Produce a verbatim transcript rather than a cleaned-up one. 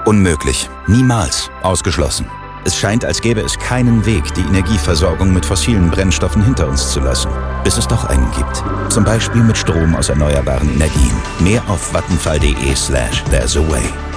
Unmöglich. Niemals. Ausgeschlossen. Es scheint, als gäbe es keinen Weg, die Energieversorgung mit fossilen Brennstoffen hinter uns zu lassen. Bis es doch einen gibt. Zum Beispiel mit Strom aus erneuerbaren Energien. Mehr auf vattenfall punkt de slash there's a way.